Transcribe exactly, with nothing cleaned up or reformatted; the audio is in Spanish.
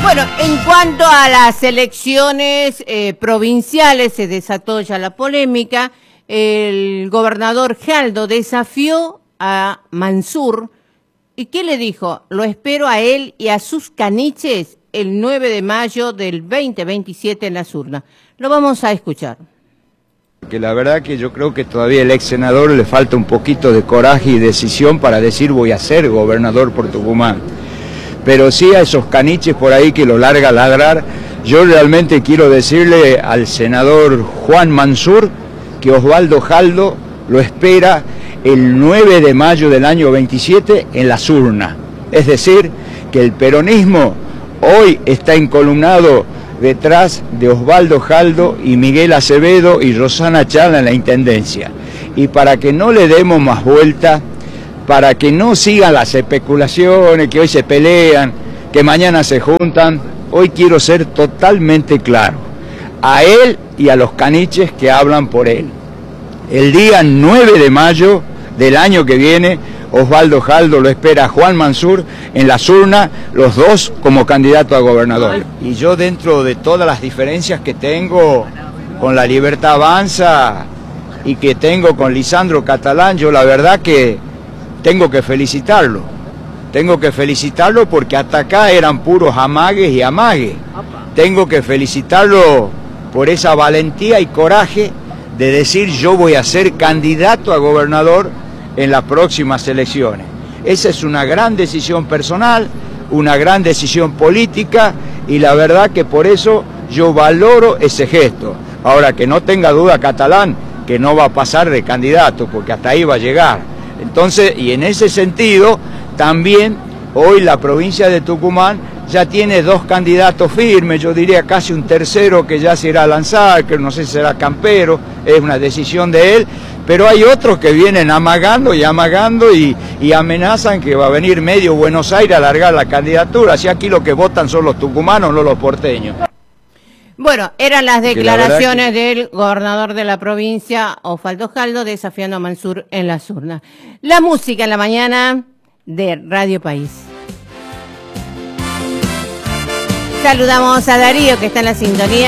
Bueno, en cuanto a las elecciones eh, provinciales, se desató ya la polémica. El gobernador Jaldo desafió a Mansur. ¿Y qué le dijo? Lo espero a él y a sus caniches el nueve de mayo del veinte veintisiete en las urnas. Lo vamos a escuchar. Que la verdad que yo creo que todavía el ex senador le falta un poquito de coraje y decisión para decir voy a ser gobernador por Tucumán. Pero sí a esos caniches por ahí que lo larga a ladrar, yo realmente quiero decirle al senador Juan Mansur que Osvaldo Jaldo lo espera el nueve de mayo del año veintisiete en las urnas. Es decir, que el peronismo hoy está encolumnado detrás de Osvaldo Jaldo y Miguel Acevedo y Rosana Chala en la Intendencia. Y para que no le demos más vuelta, para que no sigan las especulaciones, que hoy se pelean, que mañana se juntan, hoy quiero ser totalmente claro, a él y a los caniches que hablan por él. El día nueve de mayo del año que viene, Osvaldo Jaldo lo espera a Juan Mansur en las urnas, los dos como candidato a gobernador. Y yo, dentro de todas las diferencias que tengo con La Libertad Avanza y que tengo con Lisandro Catalán, yo la verdad que tengo que felicitarlo. Tengo que felicitarlo porque hasta acá eran puros amagues y amagues. Tengo que felicitarlo por esa valentía y coraje de decir yo voy a ser candidato a gobernador en las próximas elecciones. Esa es una gran decisión personal, una gran decisión política y la verdad que por eso yo valoro ese gesto. Ahora, que no tenga duda Catalán que no va a pasar de candidato porque hasta ahí va a llegar. Entonces, y en ese sentido, también hoy la provincia de Tucumán ya tiene dos candidatos firmes, yo diría casi un tercero que ya se irá a lanzar, que no sé si será Campero, es una decisión de él, pero hay otros que vienen amagando y amagando y, y amenazan que va a venir medio Buenos Aires a alargar la candidatura, así aquí lo que votan son los tucumanos, no los porteños. Bueno, eran las declaraciones que... del gobernador de la provincia, Osvaldo Jaldo, desafiando a Mansur en las urnas. La música en la mañana de Radio País. Saludamos a Darío, que está en la sintonía.